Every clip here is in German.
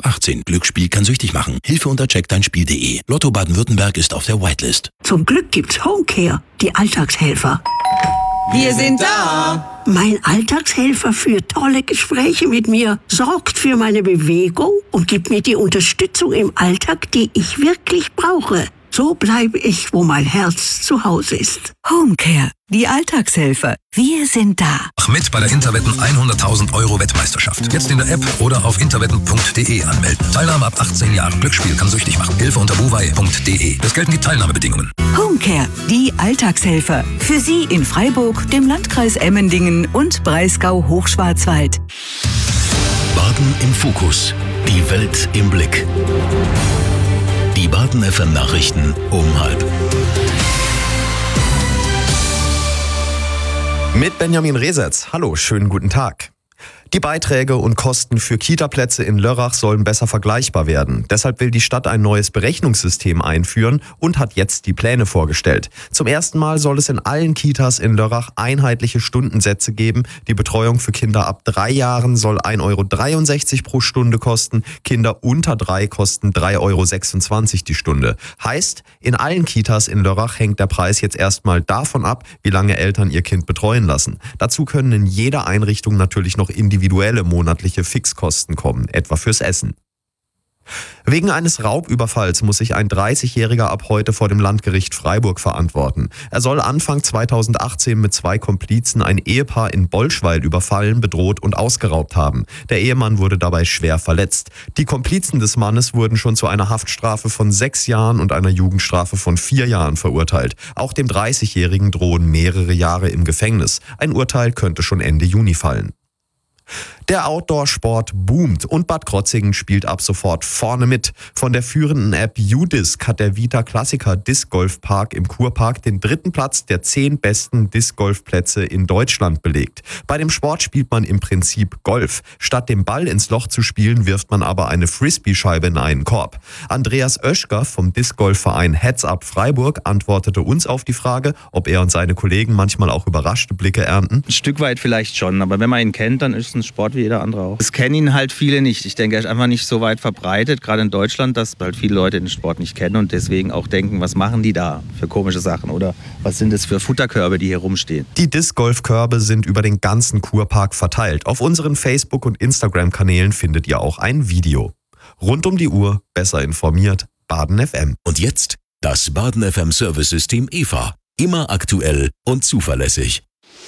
18. Glücksspiel kann süchtig machen. Hilfe unter checkdeinspiel.de. Lotto Baden-Württemberg ist auf der Whitelist. Zum Glück gibt's Homecare, die Alltagshelfer. Wir sind da! Mein Alltagshelfer führt tolle Gespräche mit mir, sorgt für meine Bewegung und gibt mir die Unterstützung im Alltag, die ich wirklich brauche. So bleibe ich, wo mein Herz zu Hause ist. Homecare, die Alltagshelfer. Wir sind da. Mach mit bei der Interwetten 100.000 € Wettmeisterschaft. Jetzt in der App oder auf interwetten.de anmelden. Teilnahme ab 18 Jahren. Glücksspiel kann süchtig machen. Hilfe unter buwei.de. Es gelten die Teilnahmebedingungen. Homecare, die Alltagshelfer. Für Sie in Freiburg, dem Landkreis Emmendingen und Breisgau-Hochschwarzwald. Baden im Fokus. Die Welt im Blick. Die Baden FM Nachrichten um 12:30. Mit Benjamin Resetz. Hallo, schönen guten Tag. Die Beiträge und Kosten für Kitaplätze in Lörrach sollen besser vergleichbar werden. Deshalb will die Stadt ein neues Berechnungssystem einführen und hat jetzt die Pläne vorgestellt. Zum ersten Mal soll es in allen Kitas in Lörrach einheitliche Stundensätze geben. Die Betreuung für Kinder ab 3 Jahren soll 1,63 € pro Stunde kosten. Kinder unter 3 kosten 3,26 € die Stunde. Heißt, in allen Kitas in Lörrach hängt der Preis jetzt erstmal davon ab, wie lange Eltern ihr Kind betreuen lassen. Dazu können in jeder Einrichtung natürlich noch individuelle monatliche Fixkosten kommen, etwa fürs Essen. Wegen eines Raubüberfalls muss sich ein 30-Jähriger ab heute vor dem Landgericht Freiburg verantworten. Er soll Anfang 2018 mit 2 Komplizen ein Ehepaar in Bolschweil überfallen, bedroht und ausgeraubt haben. Der Ehemann wurde dabei schwer verletzt. Die Komplizen des Mannes wurden schon zu einer Haftstrafe von 6 Jahren und einer Jugendstrafe von 4 Jahren verurteilt. Auch dem 30-Jährigen drohen mehrere Jahre im Gefängnis. Ein Urteil könnte schon Ende Juni fallen. Der Outdoor-Sport boomt und Bad Krotzingen spielt ab sofort vorne mit. Von der führenden App UDisc hat der Vita Klassiker Disc Golf Park im Kurpark den 3. Platz der 10 besten Disc Golf Plätze in Deutschland belegt. Bei dem Sport spielt man im Prinzip Golf. Statt den Ball ins Loch zu spielen, wirft man aber eine Frisbee-Scheibe in einen Korb. Andreas Oeschger vom Disc Golf Verein Heads Up Freiburg antwortete uns auf die Frage, ob er und seine Kollegen manchmal auch überraschte Blicke ernten. Ein Stück weit vielleicht schon, aber wenn man ihn kennt, dann ist es ein Sport wie jeder andere auch. Es kennen ihn halt viele nicht. Ich denke, er ist einfach nicht so weit verbreitet, gerade in Deutschland, dass halt viele Leute den Sport nicht kennen und deswegen auch denken, was machen die da für komische Sachen oder was sind das für Futterkörbe, die hier rumstehen. Die Disc-Golf-Körbe sind über den ganzen Kurpark verteilt. Auf unseren Facebook- und Instagram-Kanälen findet ihr auch ein Video. Rund um die Uhr, besser informiert, Baden FM. Und jetzt das Baden FM Service-System EVA. Immer aktuell und zuverlässig.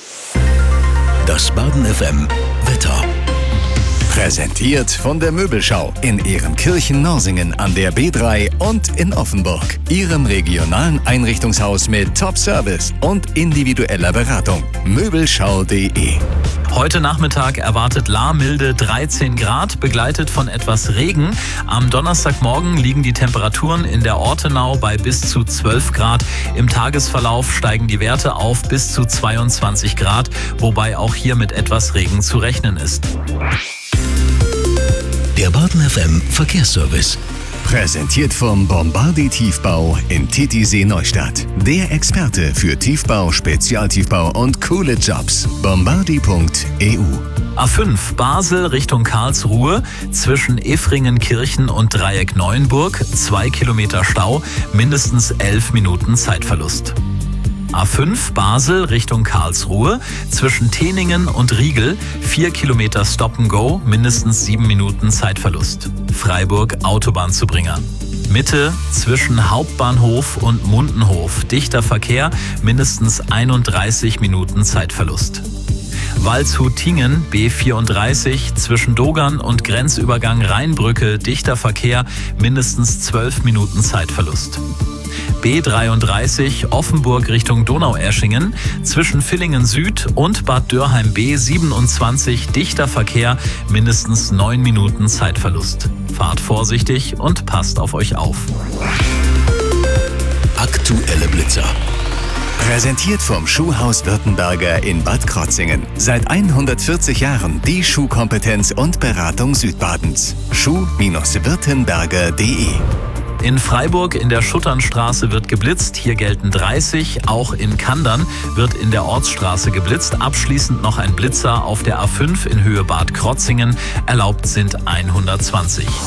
Das Baden FM Wetter. Präsentiert von der Möbelschau in Ehrenkirchen-Norsingen an der B3 und in Offenburg. Ihrem regionalen Einrichtungshaus mit Top-Service und individueller Beratung. Möbelschau.de. Heute Nachmittag erwartet milde 13 Grad, begleitet von etwas Regen. Am Donnerstagmorgen liegen die Temperaturen in der Ortenau bei bis zu 12 Grad. Im Tagesverlauf steigen die Werte auf bis zu 22 Grad, wobei auch hier mit etwas Regen zu rechnen ist. Der Baden FM Verkehrsservice. Präsentiert vom Bombardi Tiefbau in Titisee Neustadt. Der Experte für Tiefbau, Spezialtiefbau und coole Jobs. Bombardi.eu. A5 Basel Richtung Karlsruhe zwischen Efringenkirchen und Dreieck Neuenburg. 2 Kilometer Stau, mindestens 11 Minuten Zeitverlust. A5 Basel Richtung Karlsruhe zwischen Teningen und Riegel 4 Kilometer Stop and Go, mindestens 7 Minuten Zeitverlust. Freiburg Autobahnzubringer. Mitte zwischen Hauptbahnhof und Mundenhof dichter Verkehr, mindestens 31 Minuten Zeitverlust. Waldshut-Tingen B34 zwischen Dogern und Grenzübergang Rheinbrücke dichter Verkehr, mindestens 12 Minuten Zeitverlust. B33 Offenburg Richtung Donaueschingen zwischen Villingen Süd und Bad Dürheim B27 dichter Verkehr, mindestens 9 Minuten Zeitverlust. Fahrt vorsichtig und passt auf euch auf. Aktuelle Blitzer. Präsentiert vom Schuhhaus Württemberger in Bad Krotzingen. Seit 140 Jahren die Schuhkompetenz und Beratung Südbadens. Schuh-württemberger.de. In Freiburg in der Schutternstraße wird geblitzt, hier gelten 30. Auch in Kandern wird in der Ortsstraße geblitzt. Abschließend noch ein Blitzer auf der A5 in Höhe Bad Krotzingen. Erlaubt sind 120.